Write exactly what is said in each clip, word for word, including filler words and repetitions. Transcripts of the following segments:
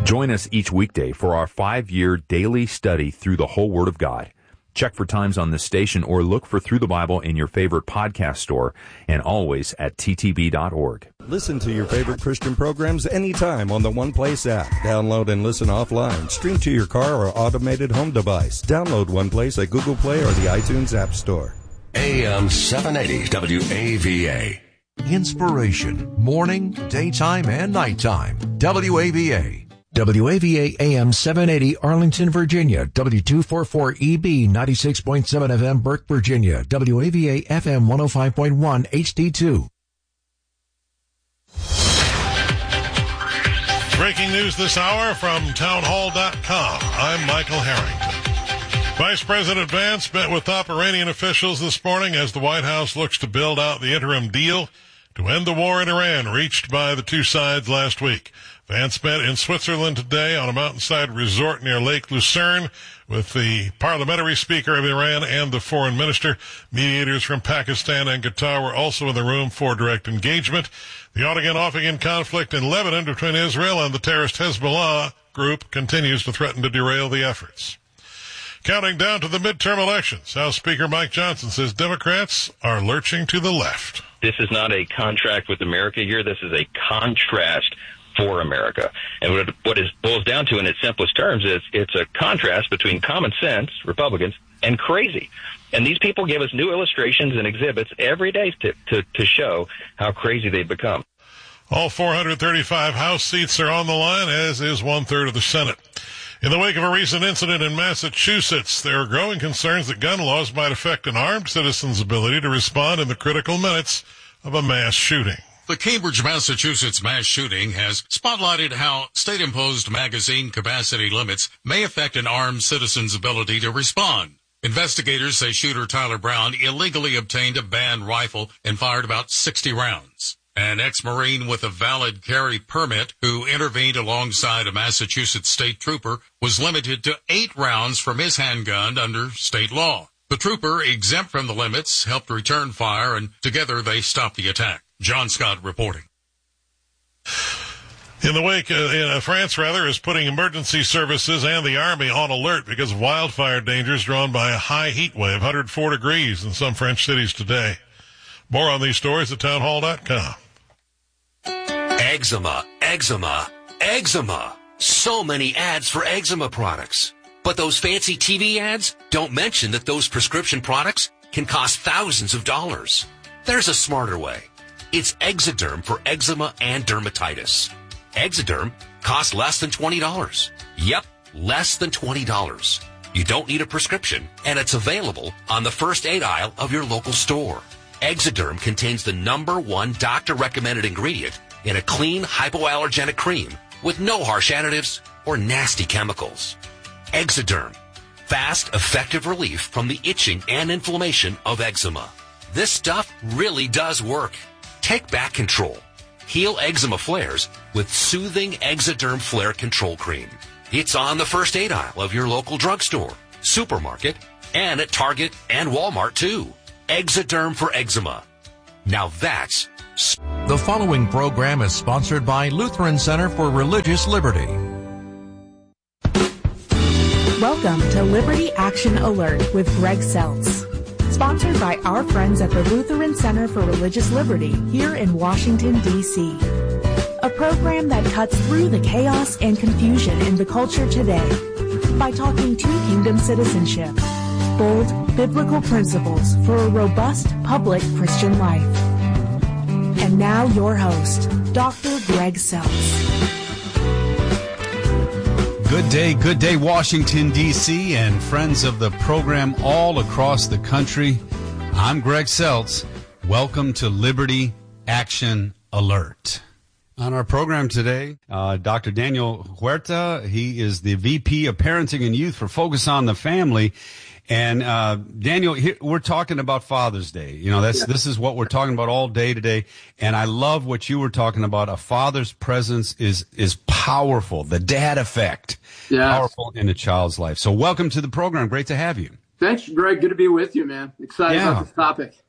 Join us each weekday for our five-year daily study through the whole Word of God. Check for times on this station or look for Through the Bible in your favorite podcast store and always at t t b dot org. Listen to your favorite Christian programs anytime on the One Place app. Download and listen offline. Stream to your car or automated home device. Download One Place at Google Play or the iTunes App Store. A M seven eighty W A V A. Inspiration, morning, daytime, and nighttime. W A V A. W A V A A M seven eighty Arlington, Virginia. W two forty-four E B ninety-six point seven F M Burke, Virginia. W A V A F M one oh five point one H D two. Breaking news this hour from townhall dot com. I'm Michael Harrington. Vice President Vance met with top Iranian officials this morning as the White House looks to build out the interim deal to end the war in Iran reached by the two sides last week. Vance met in Switzerland today on a mountainside resort near Lake Lucerne with the parliamentary speaker of Iran and the foreign minister. Mediators from Pakistan and Qatar were also in the room for direct engagement. The on-again, off-again conflict in Lebanon between Israel and the terrorist Hezbollah group continues to threaten to derail the efforts. Counting down to the midterm elections, House Speaker Mike Johnson says Democrats are lurching to the left. This is not a contract with America here. This is a contrast for America. And what it, what it boils down to in its simplest terms is it's a contrast between common sense, Republicans, and crazy. And these people give us new illustrations and exhibits every day to, to, to show how crazy they've become. All four hundred thirty-five House seats are on the line, as is one-third of the Senate. In the wake of a recent incident in Massachusetts, there are growing concerns that gun laws might affect an armed citizen's ability to respond in the critical minutes of a mass shooting. The Cambridge, Massachusetts mass shooting has spotlighted how state-imposed magazine capacity limits may affect an armed citizen's ability to respond. Investigators say shooter Tyler Brown illegally obtained a banned rifle and fired about sixty rounds. An ex-Marine with a valid carry permit who intervened alongside a Massachusetts state trooper was limited to eight rounds from his handgun under state law. The trooper, exempt from the limits, helped return fire, and together they stopped the attack. John Scott reporting. In the wake, uh, uh, France, rather, is putting emergency services and the Army on alert because of wildfire dangers drawn by a high heat wave, one hundred four degrees in some French cities today. More on these stories at townhall dot com. Eczema, eczema, eczema. So many ads for eczema products. But those fancy T V ads don't mention that those prescription products can cost thousands of dollars. There's a smarter way. It's Exoderm for eczema and dermatitis. Exoderm costs less than twenty dollars. Yep, less than twenty dollars. You don't need a prescription, and it's available on the first aid aisle of your local store. Exoderm contains the number one doctor-recommended ingredient in a clean, hypoallergenic cream with no harsh additives or nasty chemicals. Exoderm. Fast, effective relief from the itching and inflammation of eczema. This stuff really does work. Take back control. Heal eczema flares with soothing Exoderm Flare Control Cream. It's on the first aid aisle of your local drugstore, supermarket, and at Target and Walmart too. Exoderm for eczema. Now that's... The following program is sponsored by Lutheran Center for Religious Liberty. Welcome to Liberty Action Alert with Greg Seltz. Sponsored by our friends at the Lutheran Center for Religious Liberty here in Washington, D C A program that cuts through the chaos and confusion in the culture today by talking to kingdom citizenship, bold biblical principles for a robust public Christian life. And now your host, Doctor Greg Seltz. Good day, good day, Washington, D C, and friends of the program all across the country. I'm Greg Seltz. Welcome to Liberty Action Alert. On our program today, uh, Doctor Daniel Huerta. He is the V P of Parenting and Youth for Focus on the Family. And uh, Daniel, here, we're talking about Father's Day. You know, that's this is what we're talking about all day today. And I love what you were talking about. A father's presence is is powerful. The dad effect, yes. Powerful in a child's life. So welcome to the program. Great to have you. Thanks, Greg. Good to be with you, man. Excited yeah. about this topic.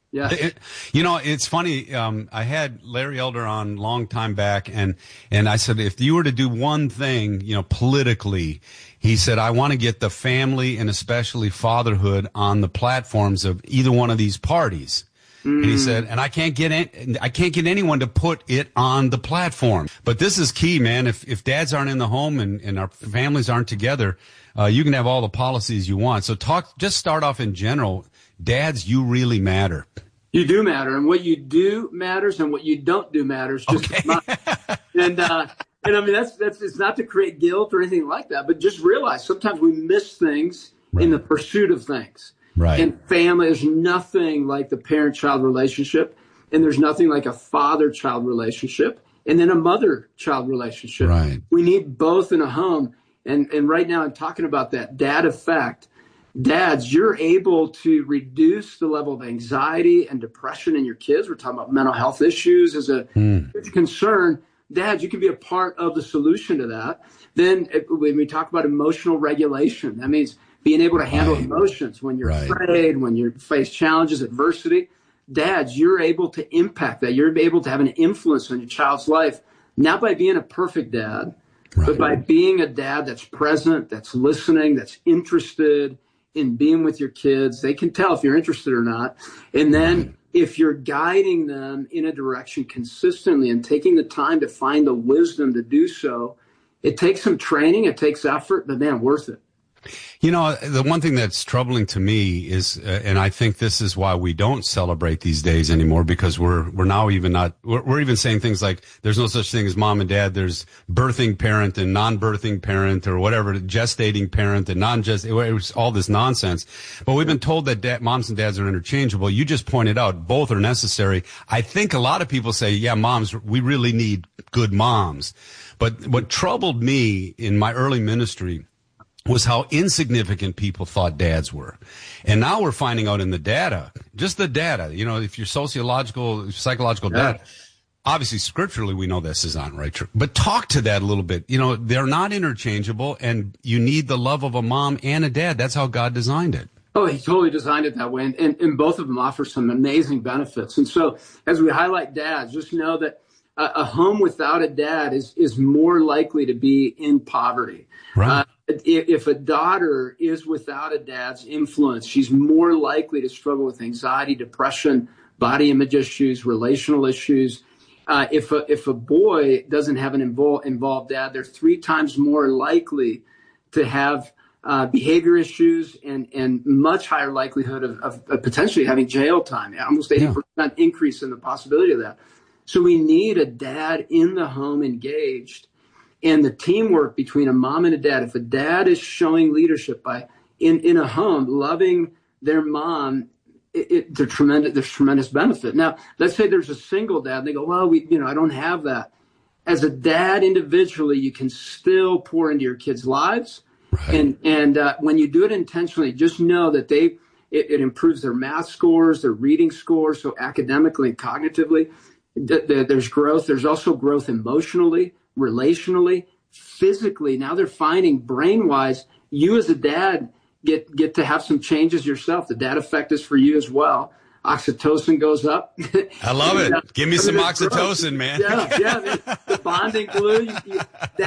Yeah. It, you know, it's funny. Um, I had Larry Elder on a long time back, and, and I said, if you were to do one thing, you know, politically, he said, I want to get the family and especially fatherhood on the platforms of either one of these parties. Mm. And he said, and I can't get in, I can't get anyone to put it on the platform. But this is key, man. If, if dads aren't in the home and, and our families aren't together, uh, you can have all the policies you want. So talk, just start off in general. Dads, you really matter. You do matter, and what you do matters, and what you don't do matters just as much. And uh, and I mean that's that's it's not to create guilt or anything like that, but just realize sometimes we miss things right. in the pursuit of things. Right. And family, there's nothing like the parent-child relationship, and there's nothing like a father-child relationship, and then a mother-child relationship. Right. We need both in a home, and and right now I'm talking about that dad effect. Dads, you're able to reduce the level of anxiety and depression in your kids. We're talking about mental health issues as a mm. huge concern. Dads, you can be a part of the solution to that. Then when we talk about emotional regulation, that means being able to handle right. emotions when you're right. afraid, when you face challenges, adversity. Dads, you're able to impact that. You're able to have an influence on your child's life, not by being a perfect dad, right. but by being a dad that's present, that's listening, that's interested in being with your kids. They can tell if you're interested or not. And then right. if you're guiding them in a direction consistently and taking the time to find the wisdom to do so, it takes some training, it takes effort, but man, worth it. You know, the one thing that's troubling to me is, uh, and I think this is why we don't celebrate these days anymore, because we're we're now even not, we're, we're even saying things like there's no such thing as mom and dad. There's birthing parent and non-birthing parent or whatever, gestating parent and non-gest. It was all this nonsense. But we've been told that dad, moms and dads are interchangeable. You just pointed out both are necessary. I think a lot of people say, yeah, moms, we really need good moms. But what troubled me in my early ministry was how insignificant people thought dads were. And now we're finding out in the data, just the data, you know, if you're sociological, psychological yeah. data, obviously scripturally we know this is not right. But talk to that a little bit. You know, they're not interchangeable, and you need the love of a mom and a dad. That's how God designed it. Oh, he totally designed it that way. And, and, and both of them offer some amazing benefits. And so as we highlight dads, just know that a, a home without a dad is, is more likely to be in poverty. Right. Uh, If a daughter is without a dad's influence, she's more likely to struggle with anxiety, depression, body image issues, relational issues. Uh, if a if a boy doesn't have an involved involved dad, they're three times more likely to have uh, behavior issues and and much higher likelihood of, of, of potentially having jail time. Almost eighty percent yeah. increase in the possibility of that. So we need a dad in the home engaged. And the teamwork between a mom and a dad, if a dad is showing leadership by in, in a home, loving their mom, it, it, there's tremendous, there's tremendous benefit. Now, let's say there's a single dad. And they go, well, we, you know, I don't have that. As a dad individually, you can still pour into your kids' lives. Right. And, and uh, when you do it intentionally, just know that they, it, it improves their math scores, their reading scores. So academically and cognitively, th- th- there's growth. There's also growth emotionally, relationally, physically. Now they're finding brain-wise, you as a dad get get to have some changes yourself. The dad effect is for you as well. Oxytocin goes up. I love it. Give me some oxytocin, man. Yeah, yeah. The bonding glue. You, you,